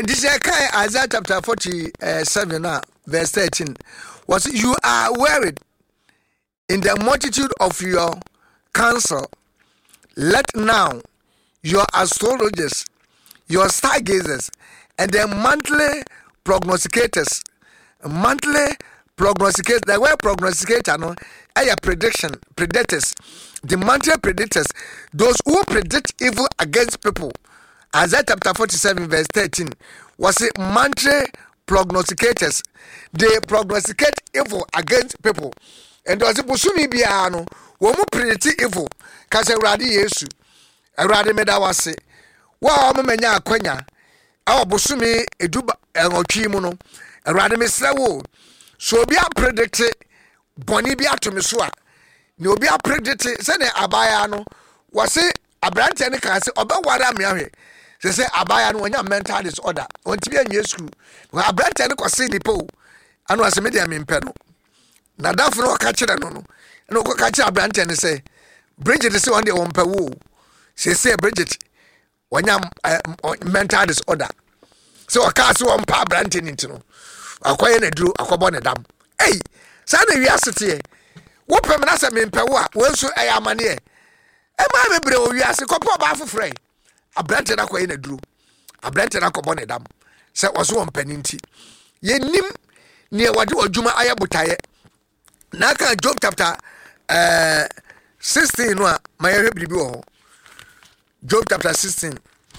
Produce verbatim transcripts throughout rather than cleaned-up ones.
And this is Isaiah chapter forty-seven, uh, verse thirteen. Was you are worried in the multitude of your counsel. Let now your astrologers, your stargazers, and the monthly prognosticators, monthly prognosticators, the word prognosticator, no, a prediction, predictors, the monthly predictors, those who predict evil against people. Isaiah chapter forty-seven, verse thirteen, was it monthly prognosticators? They prognosticate evil against people. And was it Busumi Biano, woman predict evil, Casa Radi Yesu, a Radi Medawase. Wow, Mania Quenya, our Busumi, a Duba, and Ochimono, a Radi Mislawo. So be a predicted, Bonnie be to Misua. No be a predicted, Sene Abayano, was it a brand and a castle about what I'm here. They say Abayano when your mental disorder, want to be a new school. Well, a brand and a cosini po, and was a medium in Peno. Na dafo no ka kire no no no ko ka kire abrante ne say Bridget say on the on pa wo say say Bridget wanya mental disorder so o ka so on pa abrante ni ntino akoye na duro akobo ne dam ei sa na wi asete e wo pem na say me pa wo a wo nso e amane e e ma me bre o wi ase ko po ba fofre abrante na akoye na duro abrante na akobo ne dam say o so on paninti ye nim ne wade odwuma ayabutaye. Now can Job chapter uh, sixteen no my bibi wo Job chapter sixteen.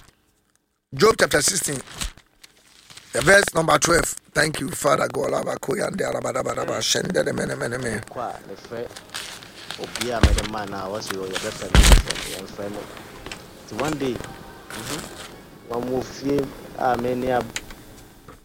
Job chapter sixteen. The verse number twelve. Thank you, Father God. Lava koyande arabadabadaba shende de mene mene me. Kwa le frère obia me the man na was your friend friend. One day, mhm. One more film ah many